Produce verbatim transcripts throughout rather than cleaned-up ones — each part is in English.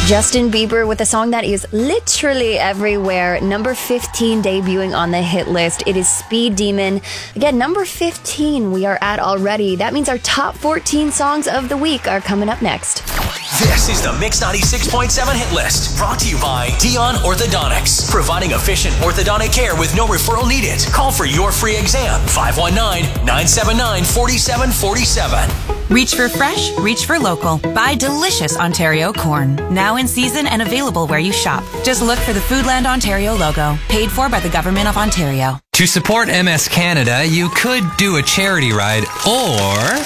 Justin Bieber with a song that is literally everywhere. Number fifteen debuting on the hit list. It is Speed Demon. Again, number fifteen we are at already. That means our top fourteen songs of the week are coming up next. This is the Mix ninety-six point seven hit list, brought to you by Dion Orthodontics, providing efficient orthodontic care with no referral needed. Call for your free exam, five one nine, nine seven nine, four seven four seven. Reach for fresh, reach for local. Buy delicious Ontario corn. Now in season and available where you shop. Just look for the Foodland Ontario logo. Paid for by the Government of Ontario. To support M S Canada, you could do a charity ride or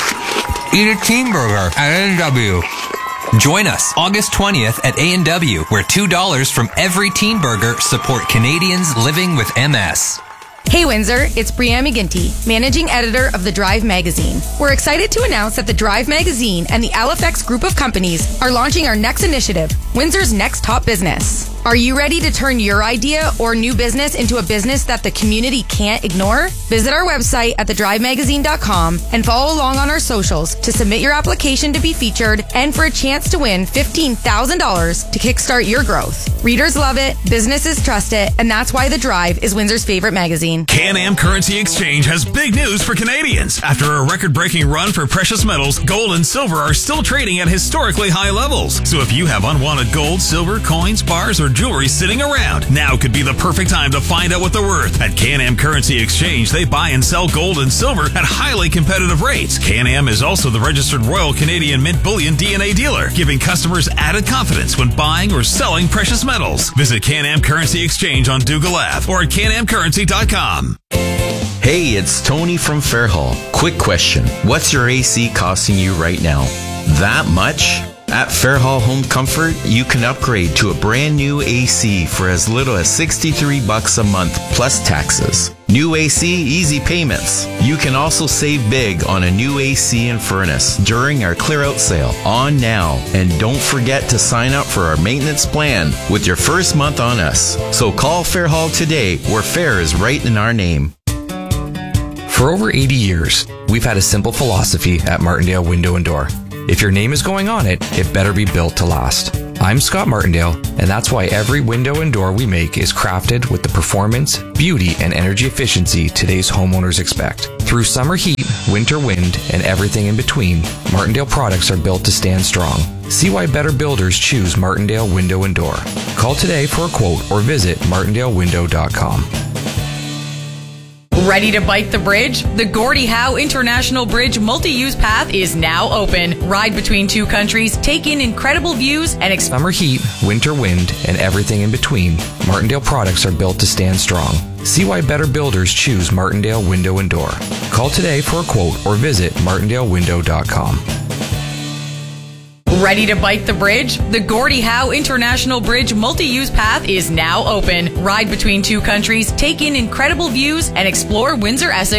eat a teen burger at A and W. Join us August twentieth at A and W, where two dollars from every teen burger support Canadians living with M S. Hey Windsor, it's Brianne McGinty, Managing Editor of The Drive magazine. We're excited to announce that The Drive magazine and the L F X group of companies are launching our next initiative, Windsor's Next Top Business. Are you ready to turn your idea or new business into a business that the community can't ignore? Visit our website at the drive magazine dot com and follow along on our socials to submit your application to be featured and for a chance to win fifteen thousand dollars to kickstart your growth. Readers love it, businesses trust it, and that's why The Drive is Windsor's favorite magazine. Can-Am Currency Exchange has big news for Canadians. After a record-breaking run for precious metals, gold and silver are still trading at historically high levels. So if you have unwanted gold, silver, coins, bars, or jewelry sitting around, now could be the perfect time to find out what they're worth. At Can-Am Currency Exchange, they buy and sell gold and silver at highly competitive rates. Can-Am is also the registered Royal Canadian Mint Bullion D N A dealer, giving customers added confidence when buying or selling precious metals. Visit Can-Am Currency Exchange on Dougal Ave or at can am currency dot com. Hey, it's Tony from Fairhall. Quick question. What's your A C costing you right now? That much? At Fairhall Home Comfort, you can upgrade to a brand new A C for as little as sixty-three bucks a month plus taxes. New A C, easy payments. You can also save big on a new A C and furnace during our clear out sale on now. And don't forget to sign up for our maintenance plan with your first month on us. So call Fairhall today, where fair is right in our name. For over eighty years, we've had a simple philosophy at Martindale Window and Door. If your name is going on it, it better be built to last. I'm Scott Martindale, and that's why every window and door we make is crafted with the performance, beauty, and energy efficiency today's homeowners expect. Through summer heat, winter wind, and everything in between, Martindale products are built to stand strong. See why better builders choose Martindale Window and Door. Call today for a quote or visit martindale window dot com. Ready to bike the bridge? The Gordie Howe International Bridge multi-use path is now open. Ride between two countries, take in incredible views, and exp- Summer heat, winter wind, and everything in between, Martindale products are built to stand strong. See why better builders choose Martindale Window and Door. Call today for a quote or visit martindale window dot com. Ready to bike the bridge? The Gordie Howe International Bridge multi-use path is now open. Ride between two countries, take in incredible views, and explore Windsor Essex